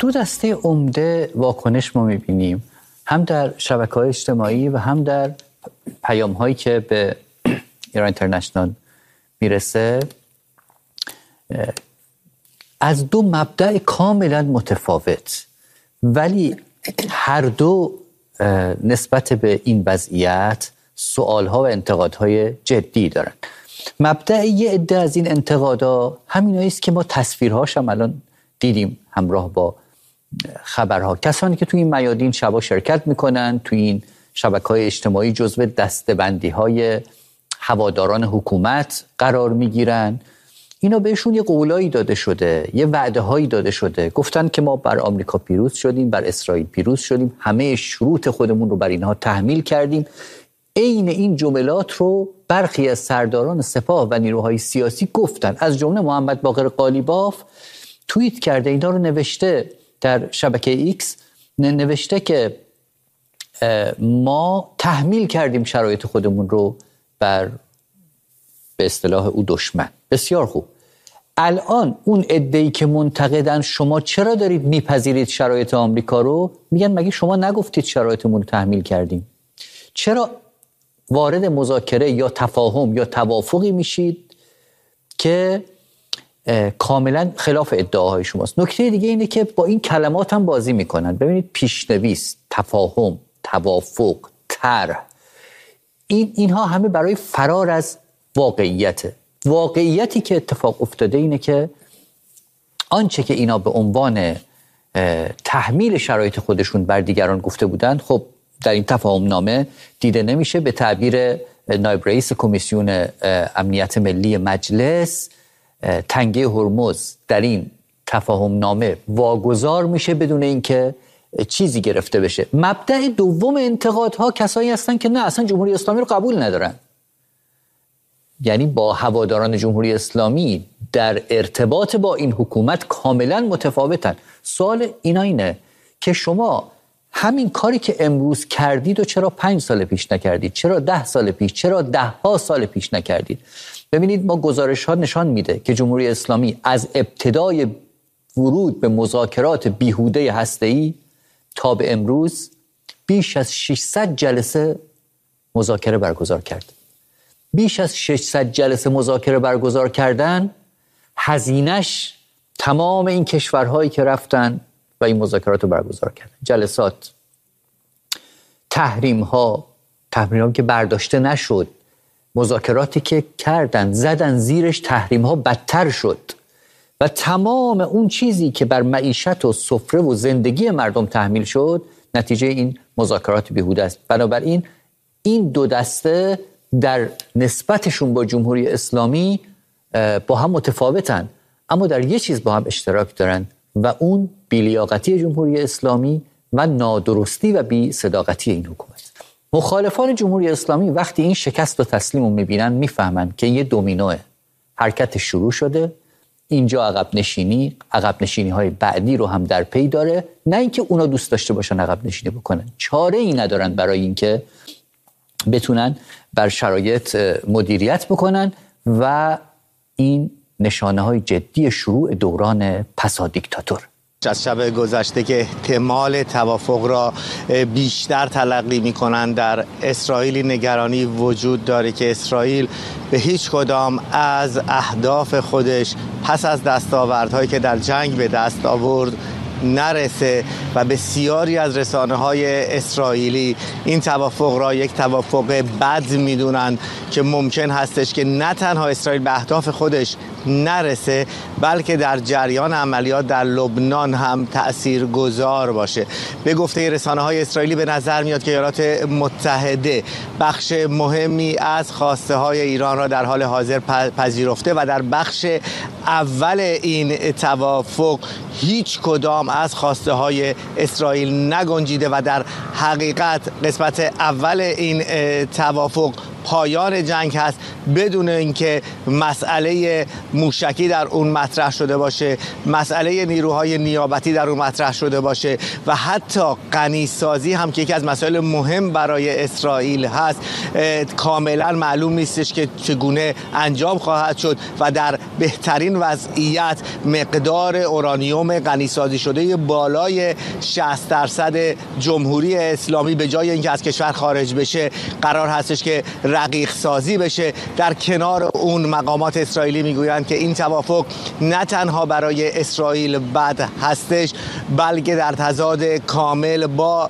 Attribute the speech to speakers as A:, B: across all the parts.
A: دو دسته عمده واکنش ما می‌بینیم، هم در شبکه‌های اجتماعی و هم در پیام‌هایی که به ایران اینترنشنال میرسه، از دو مبدأ کاملا متفاوت، ولی هر دو نسبت به این وضعیت سوالها و انتقادهای جدی دارن. مبدأ یه عده از این انتقادا همینایی است که ما تصویرهاش هم الان دیدیم همراه با خبرها. کسانی که توی این میادین شبا شرکت میکنن، توی این شبکه‌های اجتماعی جزو دسته‌بندی‌های هواداران حکومت قرار میگیرن. اینا بهشون یه قولایی داده شده، یه وعده هایی داده شده، گفتن که ما بر آمریکا پیروز شدیم، بر اسرائیل پیروز شدیم، همه شروط خودمون رو بر اینها تحمیل کردیم. عین این جملات رو برخی از سرداران سپاه و نیروهای سیاسی گفتن، از جمله محمد باقر قالیباف توییت کرده، اینا رو نوشته در شبکه ایکس، نوشته که ما تحمیل کردیم شرایط خودمون رو بر به اصطلاح او دشمن. بسیار خوب. الان اون عده‌ای که منتقدن شما چرا دارید میپذیرید شرایط آمریکا رو، میگن مگه شما نگفتید شرایطمون رو تحمیل کردیم؟ چرا وارد مذاکره یا تفاهم یا توافقی میشید که کاملا خلاف ادعاهای شماست؟ نکته دیگه اینه که با این کلمات هم بازی میکنن. ببینید، پیشنویس، تفاهم، توافق، طرح، اینها همه برای فرار از واقعیته. واقعیتی که اتفاق افتاده اینه که آنچه که اینا به عنوان تحمیل شرایط خودشون بر دیگران گفته بودند، خب در این تفاهم نامه دیده نمیشه. به تعبیر نایب رئیس کمیسیون امنیت ملی مجلس، تنگه هرمز در این تفاهم نامه واگذار میشه بدون اینکه چیزی گرفته بشه. مبدأ دوم انتقادها کسایی هستن که نه، اصلا جمهوری اسلامی رو قبول ندارن، یعنی با هواداران جمهوری اسلامی در ارتباط با این حکومت کاملا متفاوتن. سوال اینا اینه که شما همین کاری که امروز کردید و چرا 5 سال پیش نکردید؟ چرا 10 سال پیش؟ چرا 10 سال پیش نکردید؟ ببینید، ما گزارش ها نشان میده که جمهوری اسلامی از ابتدای ورود به مذاکرات بیهوده هسته‌ای تا به امروز بیش از 600 جلسه مذاکره برگزار کرد. بیش از 600 جلسه مذاکره برگزار کردن، هزینش تمام این کشورهایی که رفتن و این مذاکرات رو برگزار کردن، جلسات، تحریم‌ها که برداشته نشد، مذاکراتی که کردن زدن زیرش، تحریم‌ها بدتر شد و تمام اون چیزی که بر معیشت و سفره و زندگی مردم تحمیل شد نتیجه این مذاکرات بیهوده است. بنابراین این دو دسته در نسبتشون با جمهوری اسلامی با هم متفاوتن، اما در یه چیز با هم اشتراک دارن و اون بی‌لیاقتی جمهوری اسلامی و نادرستی و بی صداقتی این حکومت. مخالفان جمهوری اسلامی وقتی این شکست و تسلیم رو میبینن، میفهمن که یه دومینوه، حرکت شروع شده، اینجا عقب نشینی های بعدی رو هم در پی داره. نه اینکه اونا دوست داشته باشن عقب نشینی بکنن، چاره ای ندارن برای اینکه بتونن بر شرایط مدیریت بکنن و این نشانه های جدی شروع دوران پسا دیکتاتور.
B: از شب گذشته که احتمال توافق را بیشتر تلقی می‌کنند، در اسرائیل نگرانی وجود داره که اسرائیل به هیچ کدام از اهداف خودش پس از دستاوردهایی که در جنگ به دست آورد نرسه و بسیاری از رسانه‌های اسرائیلی این توافق را یک توافق بد می‌دونند که ممکن هستش که نه تنها اسرائیل به اهداف خودش نرسه، بلکه در جریان عملیات در لبنان هم تأثیرگذار باشه. به گفته رسانه‌های اسرائیلی به نظر میاد که ایالات متحده بخش مهمی از خواسته‌های ایران را در حال حاضر پذیرفته و در بخش اول این توافق هیچ کدام از خواسته‌های اسرائیل نگنجیده و در حقیقت قسمت اول این توافق پایان جنگ هست بدون اینکه مسئله موشکی در اون مطرح شده باشه، مسئله نیروهای نیابتی در اون مطرح شده باشه و حتی غنیسازی هم که یکی از مسائل مهم برای اسرائیل هست کاملا معلوم نیستش که چگونه انجام خواهد شد و در بهترین وضعیت مقدار اورانیوم غنیسازی شده بالای 60% جمهوری اسلامی به جای اینکه از کشور خارج بشه قرار هستش که رقیق سازی بشه. در کنار اون مقامات اسرائیلی میگویند که این توافق نه تنها برای اسرائیل بد هستش، بلکه در تضاد کامل با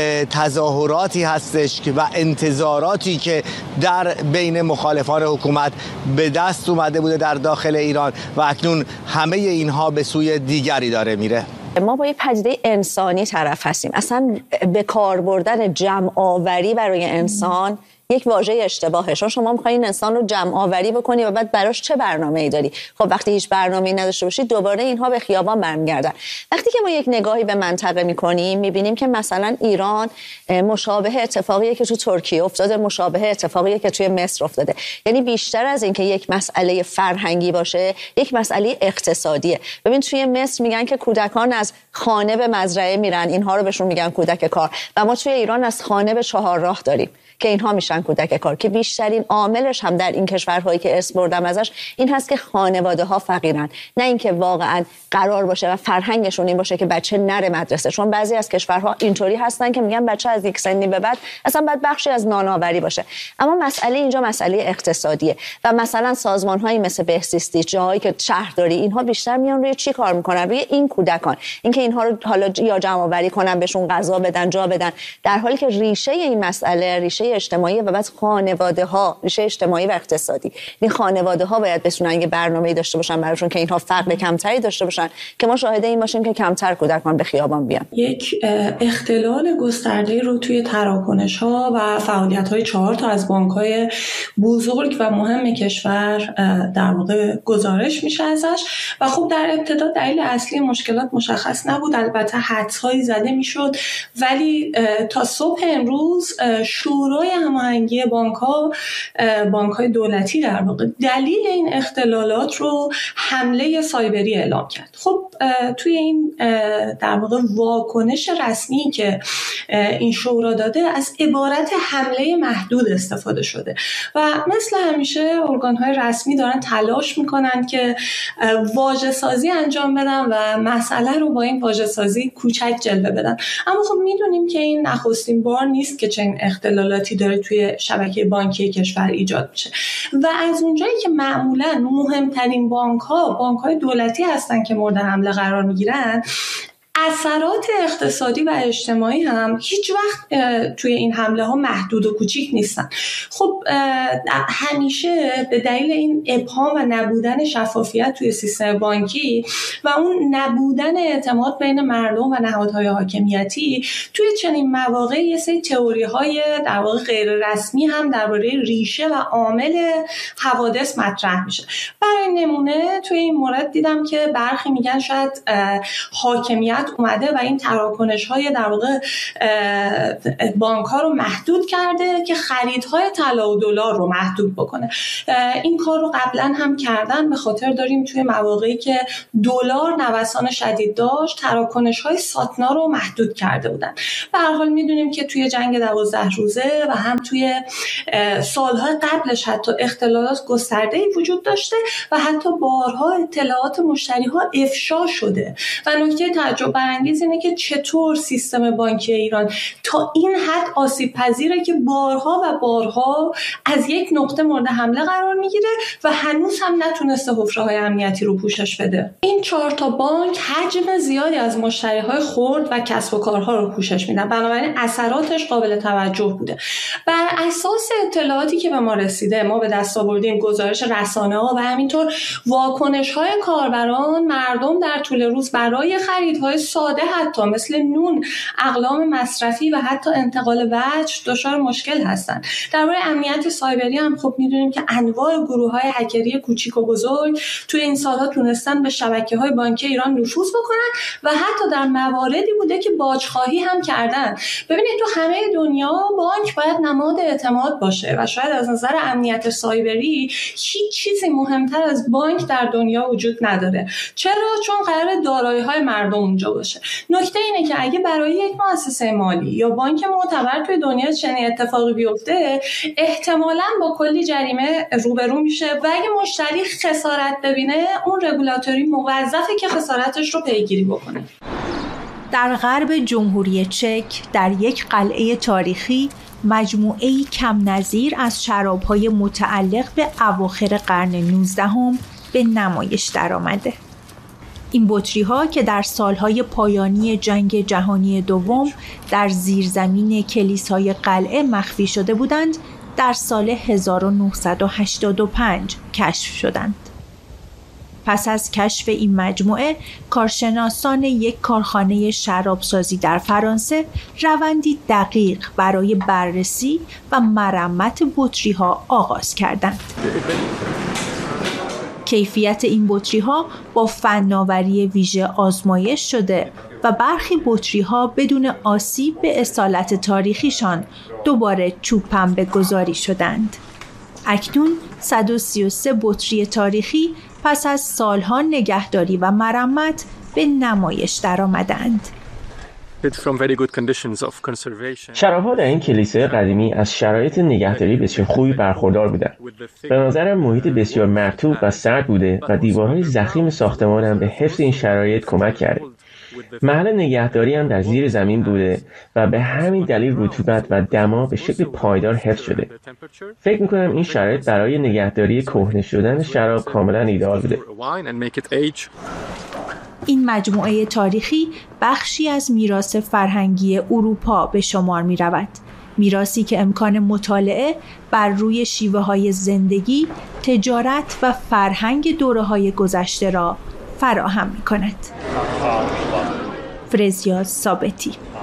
B: تظاهراتی هستش و انتظاراتی که در بین مخالفان حکومت به دست اومده بوده در داخل ایران و اکنون همه اینها به سوی دیگری داره میره.
C: ما با یه پدیده انسانی طرف هستیم. اصلا به کار بردن جمع آوری برای انسان یک واژه اشتباهه. شما می‌خواید انسان رو جمع آوری بکنی و بعد براش چه برنامه‌ای داری؟ خب وقتی هیچ برنامه‌ای نداشته باشی دوباره اینها به خیابان برمیگردن. وقتی که ما یک نگاهی به منطقه می‌کنیم می‌بینیم که مثلا ایران مشابه اتفاقیه که تو ترکیه افتاده، مشابه اتفاقیه که توی مصر افتاده. یعنی بیشتر از این که یک مسئله فرهنگی باشه، یک مسئله اقتصادیه. ببین توی مصر میگن که کودکان از خانه به مزرعه میرن، اینها رو بهشون میگن کودک کار. و ما توی ایران از خانه به چهارراه داریم که اینها میشن کودک کار، که بیشترین عاملش هم در این کشورهایی که اسم بردم ازش این هست که خانواده ها فقیرن، نه اینکه واقعا قرار باشه و فرهنگشون این باشه که بچه نره مدرسه. چون بعضی از کشورها اینطوری هستن که میگن بچه از یک سنی به بعد اصلا باید بخشی از نانآوری باشه. اما مسئله اینجا مسئله اقتصادیه و مثلا سازمان‌هایی مثل بهزیستی، جاهایی که شهرداری، اینها بیشتر میان روی چی کار میکنن؟ روی این کودکان، اینکه اینها رو حالا یا جمع آوری کنن، بهشون غذا بدن، جا بدن، در حالی که ریشه این مسئله ریشه اجتماعی و بعد خانواده ها، ریشه اجتماعی و اقتصادی. این خانواده ها باید بتونن یه برنامه‌ای داشته باشن براشون که اینها فقر کمتری داشته باشن، که ما شاهد این باشیم که کمتر کودکان به خیابان بیان.
D: یک اختلال گسترده رو توی تراکنش‌ها و فعالیت‌های 4 تا از بانک‌های بزرگ و مهم کشور در واقع گزارش میشه ازش و خب در ابتدا دلیل اصلی مشکلات مشخص نبود. البته حدس‌هایی زده میشد، ولی تا صبح امروز شورای هماهنگی بانک‌های دولتی در واقع دلیل این اختلالات رو حمله سایبری اعلام کرد. خب توی این در واقع واکنش رسمی که این شورا داده از عبارت حمله محدود استفاده شده و مثل همیشه ارگان‌های رسمی دارن تلاش میکنن که واژه‌سازی انجام بدن و مسئله رو با این واژه‌سازی کوچک جلوه بدن. اما خب میدونیم که این نخستین بار نیست که چنین اختلالاتی داره توی شبکه بانکی کشور ایجاد میشه و از اونجایی که معمولاً مهمترین بانک‌های دولتی هستن که مورد حمله قرار میگیرن، اثرات اقتصادی و اجتماعی هم هیچ وقت توی این حمله ها محدود و کوچیک نیستن. خب همیشه به دلیل این ابهام و نبودن شفافیت توی سیستم بانکی و اون نبودن اعتماد بین مردم و نهادهای حاکمیتی، توی چنین مواقع یه سری تئوری های در واقع غیر رسمی هم درباره ریشه و عامل حوادث مطرح میشه. برای نمونه توی این مورد دیدم که برخی میگن شاید حاکمیت اومده و این تراکنش‌های در واقع بانک‌ها رو محدود کرده که خریدهای طلا و دلار رو محدود بکنه. این کار رو قبلا هم کردن، به خاطر داریم توی مواقعی که دلار نوسان شدید داشت تراکنش‌های ساتنا رو محدود کرده بودن. به هر حال میدونیم که توی جنگ 12 روزه و هم توی سال‌های قبلش حتی اختلالات گسترده‌ای وجود داشته و حتی بارها اطلاعات مشتری‌ها افشا شده و نکته تعجب برانگیز اینه که چطور سیستم بانکی ایران تا این حد آسیب پذیره که بارها و بارها از یک نقطه مورد حمله قرار میگیره و هنوز هم نتونسته حفره‌های امنیتی رو پوشش بده. این 4 تا بانک حجم زیادی از مشتری‌های خرد و کسب و کارها رو پوشش میدن، بنابراین اثراتش قابل توجه بوده. بر اساس اطلاعاتی که به ما رسیده، ما به دست آوردیم گزارش رسانه‌ها و همینطور واکنش‌های کاربران، مردم در طول روز برای خریدهای ساده حتی مثل نون، اقلام مصرفی و حتی انتقال وجه دچار مشکل هستند. درباره امنیت سایبری هم خب میدونیم که انواع گروه‌های هکری کوچیک و بزرگ توی این سال‌ها تونستن به شبکه‌های بانکی ایران نفوذ بکنن و حتی در مواردی بوده که باج‌خواهی هم کردن. ببینید تو همه دنیا بانک باید نماد اعتماد باشه و شاید از نظر امنیت سایبری هیچ چیزی مهمتر از بانک در دنیا وجود نداره. چرا؟ چون قرار دارایی‌های مردم اونجا اونجا باشه. نکته اینه که اگه برای یک مؤسسه مالی یا بانک معتبر توی دنیا چنین اتفاقی بیفته، احتمالاً با کلی جریمه روبرو میشه و اگه مشتری خسارت ببینه، اون رگولاتوری موظفه که خسارتش رو پیگیری بکنه.
E: در غرب جمهوری چک، در یک قلعه تاریخی، مجموعه‌ای کم نظیر از شراب‌های متعلق به اواخر قرن 19 به نمایش درآمده. این بطری‌ها که در سالهای پایانی جنگ جهانی دوم در زیرزمین کلیسای قلعه مخفی شده بودند، در سال 1985 کشف شدند. پس از کشف این مجموعه، کارشناسان یک کارخانه شرابسازی در فرانسه روندی دقیق برای بررسی و مرمت بطری‌ها آغاز کردند. کیفیت این بطری‌ها با فناوری ویژه آزمایش شده و برخی بطری‌ها بدون آسیب به اصالت تاریخیشان دوباره چوب پنبه گذاری شدند. اکنون 133 بطری تاریخی پس از سالها نگهداری و مرمت به نمایش درآمدند.
F: شراب‌ها در این کلیسای قدیمی از شرایط نگهداری بسیار خوبی برخوردار بودند. به نظرم محیط بسیار مرطوب و سرد بوده و دیوارهای ضخیم ساختمان هم به حفظ این شرایط کمک کرده. محل نگهداری هم در زیر زمین بوده و به همین دلیل رطوبت و دما به شکل پایدار حفظ شده. فکر می‌کنم این شرایط برای نگهداری کهنه شدن شراب کاملا ایدئال بوده.
E: این مجموعه تاریخی بخشی از میراث فرهنگی اروپا به شمار می‌رود. میراثی که امکان مطالعه بر روی شیوه‌های زندگی، تجارت و فرهنگ دوره‌های گذشته را فراهم می‌کند. فرزیاد ثابتی.